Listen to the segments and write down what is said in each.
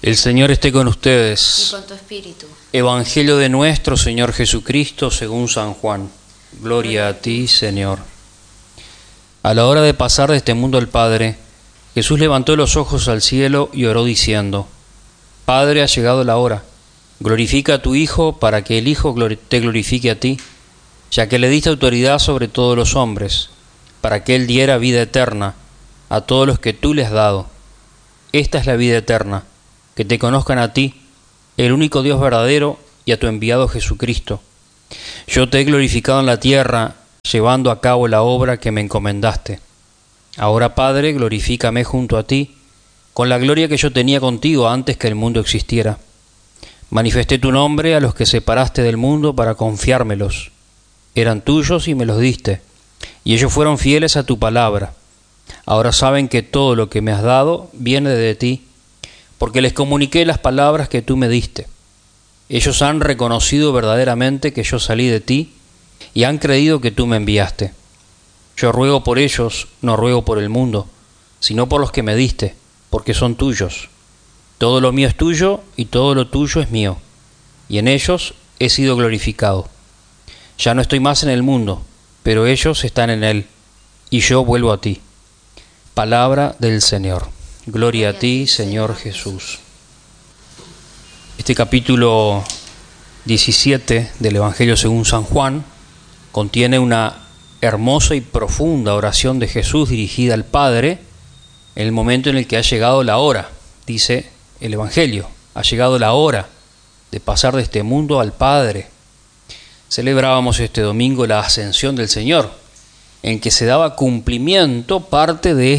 El Señor esté con y ustedes. con tu espíritu. Evangelio de nuestro Señor Jesucristo según San Juan. Gloria a ti, Señor. A la hora de pasar de este mundo al Padre, Jesús levantó los ojos al cielo y oró diciendo: Padre, ha llegado la hora. Glorifica a tu Hijo para que el Hijo te glorifique a ti, ya que le diste autoridad sobre todos los hombres, para que Él diera vida eterna a todos los que tú le has dado. Esta es la vida eterna, que te conozcan a ti, el único Dios verdadero, y a tu enviado Jesucristo. Yo te he glorificado en la tierra, llevando a cabo la obra que me encomendaste. Ahora, Padre, glorifícame junto a ti, con la gloria que yo tenía contigo antes que el mundo existiera. Manifesté tu nombre a los que separaste del mundo para confiármelos. Eran tuyos y me los diste, y ellos fueron fieles a tu palabra. Ahora saben que todo lo que me has dado viene de ti, porque les comuniqué las palabras que tú me diste. Ellos han reconocido verdaderamente que yo salí de ti y han creído que tú me enviaste. Yo ruego por ellos, no ruego por el mundo, sino por los que me diste, porque son tuyos. Todo lo mío es tuyo y todo lo tuyo es mío, y en ellos he sido glorificado. Ya no estoy más en el mundo, pero ellos están en él, y yo vuelvo a ti. Palabra del Señor. Gloria a ti, Señor Jesús. Este capítulo 17 del Evangelio según San Juan contiene una hermosa y profunda oración de Jesús dirigida al Padre en el momento en el que ha llegado la hora. Dice el Evangelio: ha llegado la hora de pasar de este mundo al Padre. Celebrábamos este domingo la ascensión del Señor, en que se daba cumplimiento parte de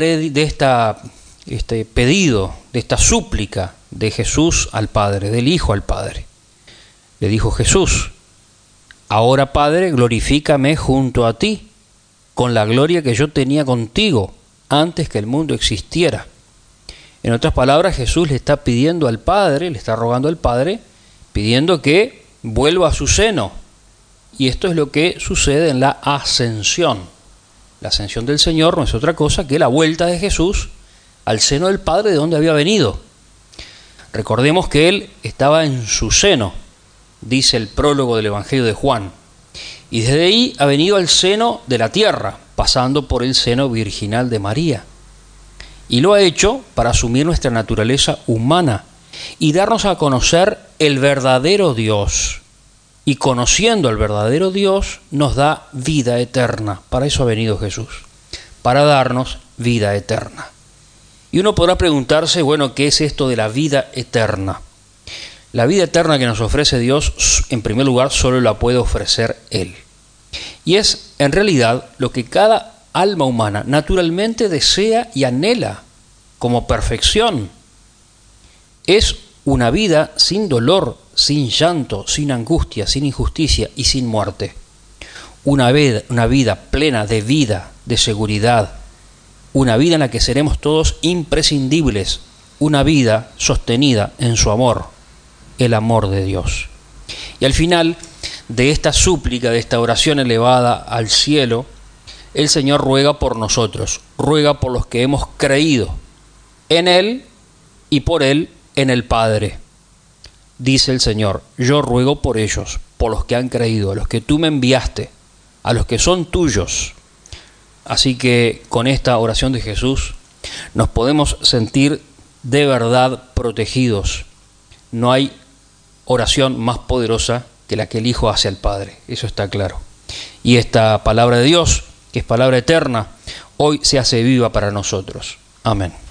este pedido, de esta súplica de Jesús al Padre, del Hijo al Padre. Le dijo Jesús: ahora, Padre, glorifícame junto a ti, con la gloria que yo tenía contigo antes que el mundo existiera. En otras palabras, Jesús le está pidiendo al Padre, le está rogando al Padre, pidiendo que vuelva a su seno. Y esto es lo que sucede en la ascensión. La ascensión del Señor no es otra cosa que la vuelta de Jesús al seno del Padre de donde había venido. Recordemos que Él estaba en su seno, dice el prólogo del Evangelio de Juan, y desde ahí ha venido al seno de la tierra, pasando por el seno virginal de María. Y lo ha hecho para asumir nuestra naturaleza humana y darnos a conocer el verdadero Dios. Y conociendo al verdadero Dios nos da vida eterna. Para eso ha venido Jesús, para darnos vida eterna. Y uno podrá preguntarse, bueno, ¿qué es esto de la vida eterna? La vida eterna que nos ofrece Dios, en primer lugar, solo la puede ofrecer Él. Y es, en realidad, lo que cada alma humana naturalmente desea y anhela como perfección. Es una vida sin dolor, sin llanto, sin angustia, sin injusticia y sin muerte. Una vida plena de vida, de seguridad. Una vida en la que seremos todos imprescindibles. Una vida sostenida en su amor, el amor de Dios. Y al final de esta súplica, de esta oración elevada al cielo, el Señor ruega por nosotros, ruega por los que hemos creído en Él y por Él en el Padre. Dice el Señor: yo ruego por ellos, por los que han creído, a los que tú me enviaste, a los que son tuyos. Así que con esta oración de Jesús nos podemos sentir de verdad protegidos. No hay oración más poderosa que la que el Hijo hace al Padre, eso está claro. Y esta palabra de Dios, que es palabra eterna, hoy se hace viva para nosotros. Amén.